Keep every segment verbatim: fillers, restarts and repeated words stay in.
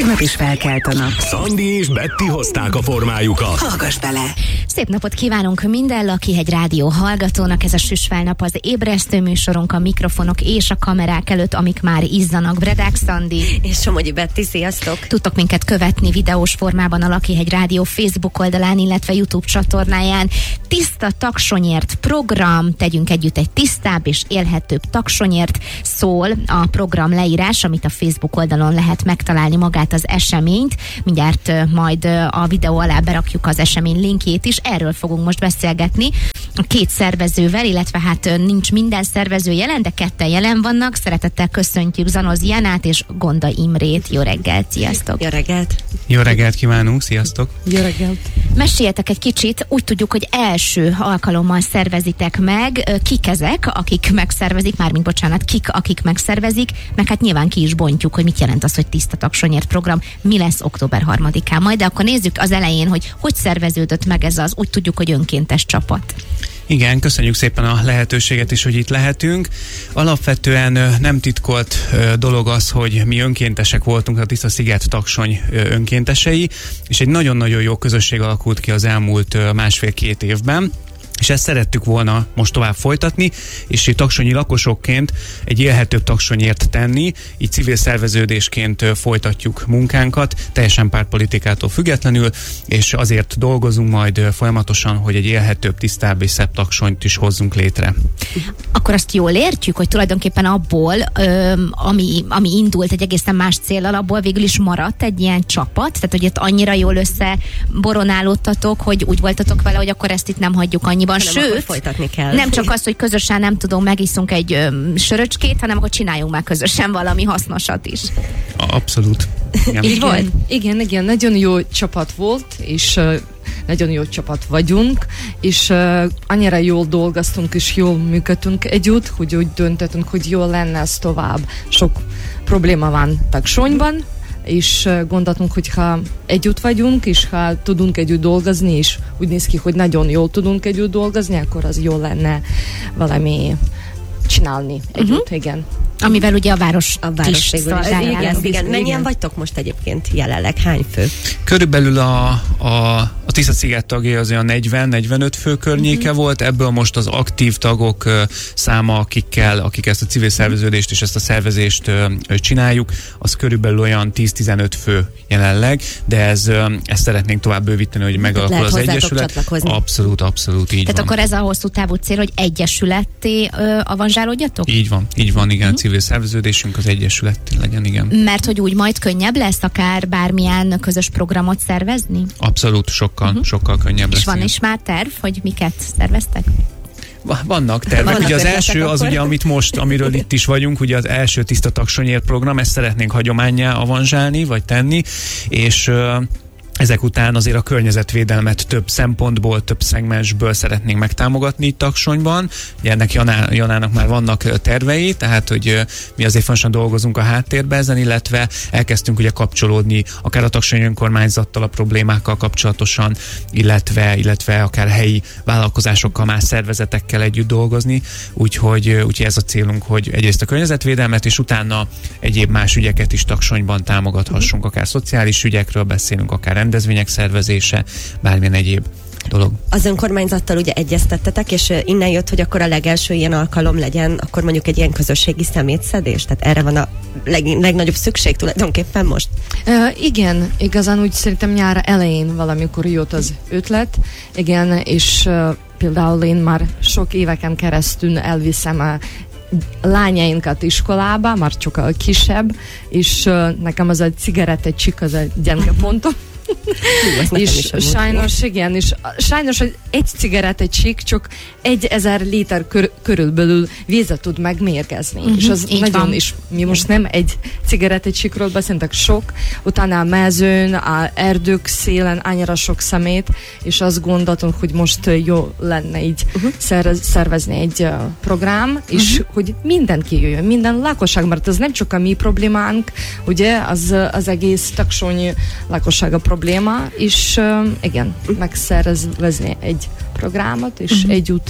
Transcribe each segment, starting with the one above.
Tegnap is felkelt a nap. Szandi és Betty hozták a formájukat. Hallgass bele! Szép napot kívánunk minden Lakihegy rádió hallgatónak. Ez a Süsfelnap, az ébresztő műsorunk a mikrofonok és a kamerák előtt, amik már izzanak. Bredák Szandi és Somogyi Betty, sziasztok! Tudtok minket követni videós formában a Lakihegy rádió Facebook oldalán, illetve YouTube csatornáján. Tiszta taksonyért program, tegyünk együtt egy tisztább és élhetőbb taksonyért szól a program leírás, amit a Facebook oldalon lehet megtalálni magát az eseményt. Mindjárt majd a videó alá berakjuk az esemény linkjét is. Erről fogunk most beszélgetni a két szervezővel, illetve hát nincs minden szervező jelen, de ketten jelen vannak. Szeretettel köszöntjük Zanoz Janát és Gonda Imrét. Jó reggelt, sziasztok! Jó reggelt! Jó reggelt kívánunk, sziasztok! Jó reggelt! Meséljetek egy kicsit, úgy tudjuk, hogy első alkalommal szervezitek meg. Kik ezek, akik megszervezik, mármint bocsánat, kik, akik megszervezik, meg hát nyilván ki is bontjuk, hogy mit jelent az, hogy tiszta taksonyért program, mi lesz október harmadikán majd, de akkor nézzük az elején, hogy hogy szerveződött meg ez az, úgy tudjuk, hogy önkéntes csapat. Igen, köszönjük szépen a lehetőséget is, hogy itt lehetünk. Alapvetően nem titkolt dolog az, hogy mi önkéntesek voltunk, a Tiszta Sziget Taksony önkéntesei, és egy nagyon-nagyon jó közösség alakult ki az elmúlt másfél-két évben, és ezt szerettük volna most tovább folytatni, és így taksonyi lakosokként egy élhetőbb taksonyért tenni, így civil szerveződésként folytatjuk munkánkat, teljesen pártpolitikától függetlenül, és azért dolgozunk majd folyamatosan, hogy egy élhetőbb, tisztább és szebb taksonyt is hozzunk létre. Akkor azt jól értjük, hogy tulajdonképpen abból, öm, ami, ami indult egy egészen más céllal, abból végül is maradt egy ilyen csapat, tehát hogy itt annyira jól összeboronálódtatok, hogy úgy voltatok vele, hogy akkor ezt itt nem hagyjuk annyiban. Sőt, folytatni kell. Nem csak az, hogy közösen nem tudom, megiszunk egy öm, söröcskét, hanem akkor csináljunk már közösen valami hasznosat is. Abszolút. Igen. Így volt? Igen, igen, nagyon jó csapat volt, és uh, nagyon jó csapat vagyunk, és uh, annyira jól dolgoztunk, és jól működtünk együtt, hogy úgy döntöttünk, hogy jól lenne ez tovább. Sok probléma van Taksonyban, és gondoltunk, hogy ha együtt vagyunk, és ha tudunk együtt dolgozni, és úgy néz ki, hogy nagyon jól tudunk együtt dolgozni, akkor az jól lenne valami csinálni együtt, uh-huh. igen. Amivel ugye a város, a város is igen, igen, igen. Mennyien vagytok most egyébként jelenleg? Hány fő? Körülbelül a, a, a Tiszta Sziget tagjai az olyan negyven-negyvenöt fő környéke uh-huh. volt, ebből most az aktív tagok uh, száma, akikkel, akik ezt a civil szerveződést és ezt a szervezést uh, csináljuk, az körülbelül olyan tíz-tizenöt fő jelenleg, de ez, uh, ezt szeretnénk tovább bővíteni, hogy megalakul az egyesület. Abszolút, abszolút, így Tehát van. akkor ez a hosszú távú cél, hogy egyesületté uh, avanzsálódjatok? Így van, így van, igen, uh-huh. civil szerveződésünk az egyesület legyen, igen. Mert hogy úgy majd könnyebb lesz akár bármilyen közös programot szervezni? Abszolút, sokkal, uh-huh. sokkal könnyebb és lesz. És van igen. is már terv, hogy miket szerveztek? Vannak tervek. Vannak ugye az első az akkor? ugye, amit most, amiről itt is vagyunk, ugye az első Tiszta Taksonyért program, ezt szeretnénk hagyománnyá avanzsálni, vagy tenni, és uh, ezek után azért a környezetvédelmet több szempontból, több szegmensből szeretnénk megtámogatni itt Taksonyban. Ugye ennek Janá, Janának már vannak tervei, tehát hogy mi azért fontosan dolgozunk a háttérbe ezen, illetve elkezdtünk ugye kapcsolódni akár a taksonyi önkormányzattal a problémákkal kapcsolatosan, illetve, illetve akár helyi vállalkozásokkal, más szervezetekkel együtt dolgozni. Úgyhogy, úgyhogy ez a célunk, hogy egyrészt a környezetvédelmet, és utána egyéb más ügyeket is Taksonyban támogathassunk, akár szociális ügyekről beszélünk, akár rendezvények szervezése, bármilyen egyéb dolog. Az önkormányzattal ugye egyeztettetek, és innen jött, hogy akkor a legelső ilyen alkalom legyen, akkor mondjuk egy ilyen közösségi szemétszedés? Tehát erre van a leg, legnagyobb szükség tulajdonképpen most? Uh, igen, igazán úgy szerintem nyár elején valamikor jött az ötlet, igen, és uh, például én már sok éveken keresztül elviszem a lányainkat iskolába, már csak a kisebb, és uh, nekem az a cigarettacsik az a gyenge pontom. Hú, és sajnos, igen, és sajnos hogy egy cigarettacsik csak egy ezer liter kör, körülbelül vízet tud megmérgezni. Uh-huh, és az nagyon, van. És mi most nem egy cigarettacsikról beszéltek, sok, utána a mezőn, a erdők szélen annyira sok szemét, és azt gondoltunk, hogy most jó lenne így uh-huh. szervez, szervezni egy uh, program, és uh-huh. hogy mindenki jöjjön, minden lakosság, mert ez nem csak a mi problémánk, ugye, az, az egész Taksony lakossága probléma, és uh, igen, megszervezni egy programot, és uh-huh. együtt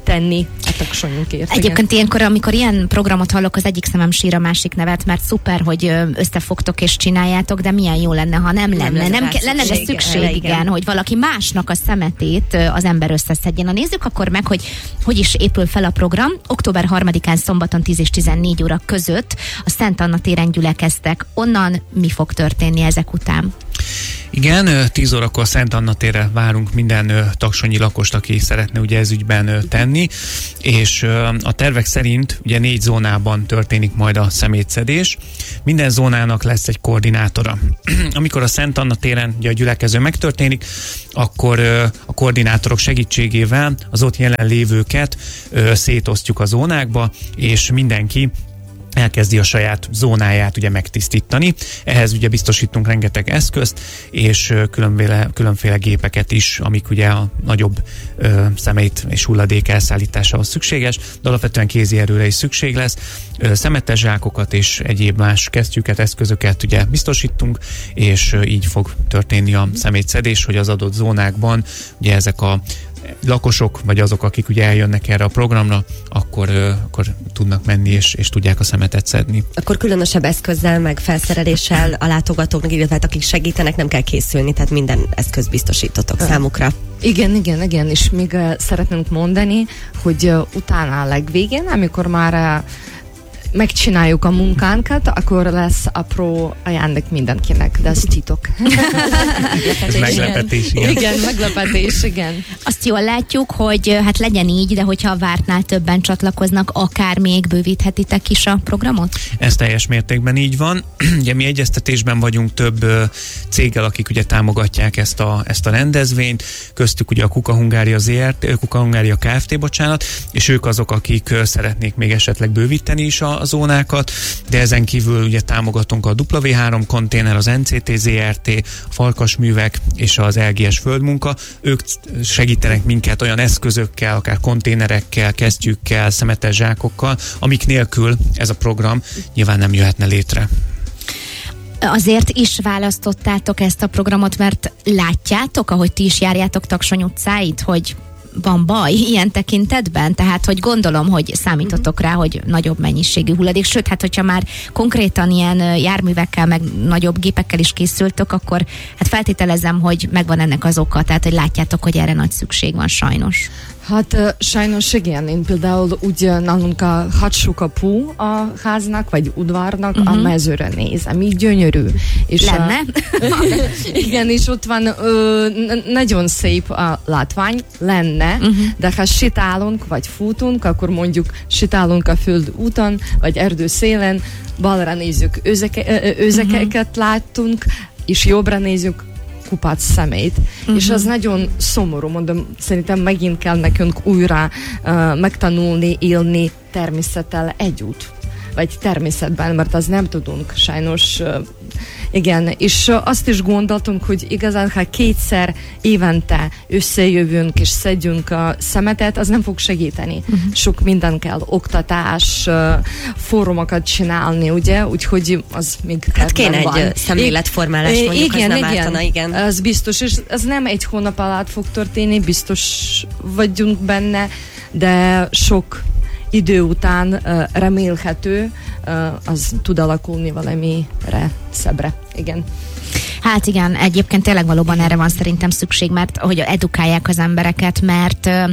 tenni a taksonyunkért. Egyébként ilyenkor, amikor ilyen programot hallok, az egyik szemem sír a másik nevet, mert szuper, hogy összefogtok és csináljátok, de milyen jó lenne, ha nem lenne. Nem, nem ke- lenne de szükség, igen, igen, hogy valaki másnak a szemetét az ember összeszedjen. Na nézzük akkor meg, hogy hogy is épül fel a program. október harmadikán szombaton tíz és tizennégy óra között a Szent Anna téren gyülekeztek. Onnan mi fog történni ezek után? Igen, tíz órakor Szent Anna térre várunk minden taksonyi lakost, aki szeretne ugye ez ügyben tenni, és a tervek szerint ugye négy zónában történik majd a szemétszedés. Minden zónának lesz egy koordinátora. Amikor a Szent Anna téren ugye a gyülekező megtörténik, akkor a koordinátorok segítségével az ott jelenlévőket szétosztjuk a zónákba, és mindenki elkezdi a saját zónáját ugye megtisztítani. Ehhez ugye biztosítunk rengeteg eszközt, és különféle, különféle gépeket is, amik ugye a nagyobb ö, szemét és hulladék elszállításához szükséges, de alapvetően kézi erőre is szükség lesz. Ö, szemetes zsákokat és egyéb más kesztyűket, eszközöket ugye biztosítunk, és ö, így fog történni a szemétszedés, hogy az adott zónákban ugye ezek a lakosok, vagy azok, akik ugye eljönnek erre a programra, akkor, ö, akkor tudnak menni, és, és tudják a szemetet szedni. Akkor különösebb eszközzel, meg felszereléssel a látogatóknak, illetve akik segítenek, nem kell készülni, tehát minden eszköz biztosítotok uh. számukra. Igen, igen, igen, és még uh, szeretnénk mondani, hogy uh, utána a legvégén, amikor már uh, megcsináljuk a munkánkat, akkor lesz apró ajándék mindenkinek, de ez titok. Ez meglepetés, igen. Igen, meglepetés, igen. Azt jól látjuk, hogy hát legyen így, de hogyha a vártnál többen csatlakoznak, akár még bővíthetitek is a programot? Ez teljes mértékben így van. Ugye mi egyeztetésben vagyunk több ö, céggel, akik ugye támogatják ezt a, ezt a rendezvényt, köztük ugye a Kuka Hungária zé er té, Kuka Hungária Kft. Bocsánat, és ők azok, akik ö, szeretnék még esetleg bővíteni is a zónákat, de ezen kívül ugye támogatunk a dupla vé három konténer, az en cé té zé er té, a Farkasművek és az el gé es Földmunka. Ők segítenek minket olyan eszközökkel, akár konténerekkel, kesztyűkkel, szemetes zsákokkal, amik nélkül ez a program nyilván nem jöhetne létre. Azért is választottátok ezt a programot, mert látjátok, ahogy ti is járjátok Taksony utcáit, hogy van baj ilyen tekintetben? Tehát, hogy gondolom, hogy számítotok rá, hogy nagyobb mennyiségű hulladék, sőt, hát hogyha már konkrétan ilyen járművekkel, meg nagyobb gépekkel is készültök, akkor hát feltételezem, hogy megvan ennek az oka, tehát, hogy látjátok, hogy erre nagy szükség van sajnos. Hát sajnos igen, én például úgy nálunk a hátsó kapu a háznak, vagy udvarnak uh-huh. a mezőre nézem, így gyönyörű. És lenne? A, igen, és ott van ö, nagyon szép a látvány, lenne, uh-huh. de ha sétálunk, vagy futunk, akkor mondjuk sétálunk a föld úton, vagy erdő szélen, balra nézzük őzeke, őzekeket uh-huh. láttunk, és jobbra nézzük kupát szemét. Uh-huh. És az nagyon szomorú, mondom, szerintem megint kell nekünk újra uh, megtanulni, élni természettel együtt. Vagy természetben, mert az nem tudunk sajnos. Uh, igen, és uh, azt is gondoltunk, hogy igazán, ha kétszer évente összejövünk és szedjünk a szemetet, az nem fog segíteni. Uh-huh. Sok minden kell, oktatás, uh, fórumokat csinálni, ugye? Úgyhogy az még hát kéne van. egy szemléletformálás, mondjuk, igen, az nem igen, ártana, igen. Az biztos, és ez nem egy hónap alatt fog történni, biztos vagyunk benne, de sok idő után uh, remélhető, uh, az tud alakulni valamire szebbre. Igen. Hát igen, egyébként tényleg valóban erre van szerintem szükség, mert hogy edukálják az embereket, mert uh,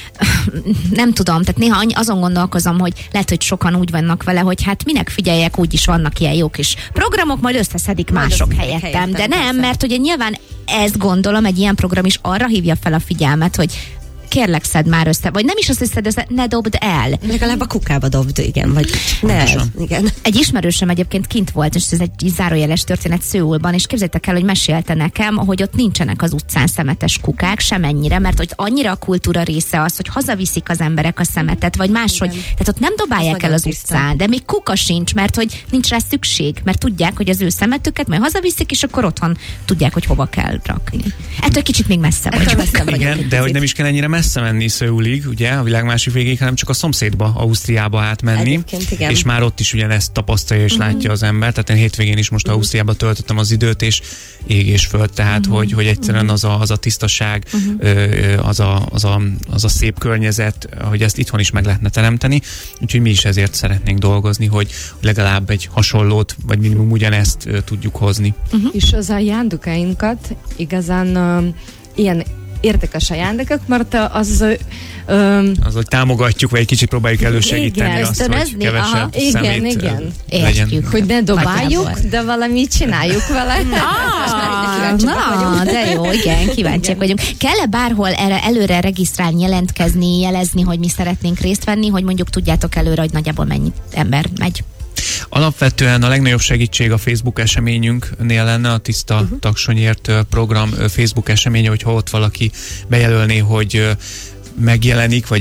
nem tudom, tehát néha azon gondolkozom, hogy lehet, hogy sokan úgy vannak vele, hogy hát minek figyeljek, úgyis vannak ilyen jó kis programok, majd összeszedik majd mások helyettem, helyettem, de nem, persze. Mert ugye nyilván ezt gondolom, egy ilyen program is arra hívja fel a figyelmet, hogy kérlek, szedd már össze, vagy nem is azt, hogy szedd össze, ne dobd el. Legalább a kukába dobd, igen, vagy ne, igen. Egy ismerősöm egyébként kint volt, és ez egy zárójeles történet Szőulban, és képzeljétek el, hogy mesélte nekem, hogy ott nincsenek az utcán szemetes kukák, semennyire, mert hogy annyira a kultúra része az, hogy hazaviszik az emberek a szemetet, vagy máshogy. Tehát ott nem dobálják el az tiszta. Utcán, de még kuka sincs, mert hogy nincs rá szükség, mert tudják, hogy az ő szemetüket majd hazaviszik, és akkor otthon tudják, hogy hova kell rakni. Ettől kicsit még messze vagy. Igen, de hogy nem is kell ennyire messze messze menni Szöulig, ugye, a világ másik végéig, hanem csak a szomszédba, Ausztriába átmenni. Egyébként igen. És már ott is ugyanezt tapasztalja és uh-huh. látja az ember. Tehát én hétvégén is most uh-huh. Ausztriába töltöttem az időt, és ég és föld, tehát uh-huh. hogy, hogy egyszerűen az a, az a tisztaság, uh-huh. az, a, az, a, az a szép környezet, hogy ezt itthon is meg lehetne teremteni. Úgyhogy mi is ezért szeretnénk dolgozni, hogy legalább egy hasonlót, vagy minimum ugyanezt tudjuk hozni. Uh-huh. És az ajándékainkat igazán uh, ilyen érdekes ajándékok, mert az... Um, az, hogy támogatjuk, vagy egy kicsit próbáljuk elősegíteni igen, azt, hogy kevesebb igen, szemét igen. legyen. Hogy ne dobáljuk, de valamit csináljuk vele. Ah, na, de jó, igen, kíváncsiak vagyunk. Kell-e bárhol erre előre regisztrálni, jelentkezni, jelezni, hogy mi szeretnénk részt venni, hogy mondjuk tudjátok előre, hogy nagyjából mennyi ember megy? Alapvetően a legnagyobb segítség a Facebook eseményünknél lenne, a Tiszta uh-huh. Taksonyért program Facebook eseménye, hogyha ott valaki bejelölné, hogy megjelenik, vagy